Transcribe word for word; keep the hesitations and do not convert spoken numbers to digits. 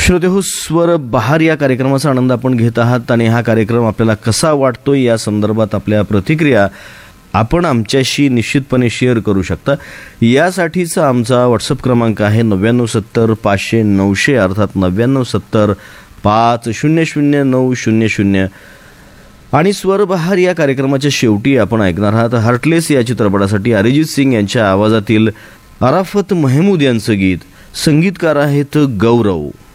श्रोतेहो, स्वर बहार या कार्यक्रमाचा आनंद आपण घेत आहात आणि हा कार्यक्रम आपल्याला कसा वाटतोय या संदर्भात आपल्या प्रतिक्रिया आपण आमच्याशी निश्चितपणे शेअर करू शकता. यासाठीचा आमचा व्हॉट्सअप क्रमांक आहे नव्याण्णव सत्तर पाचशे नऊशे अर्थात नव्याण्णव सत्तर पाच शून्य शून्य नऊ शून्य शून्य. आणि स्वरबहार या कार्यक्रमाच्या शेवटी आपण ऐकणार आहात हार्टलेस या चित्रपटासाठी अरिजित सिंग यांच्या आवाजातील अराफत महमूद यांचं गीत. संगीतकार आहेत गौरव.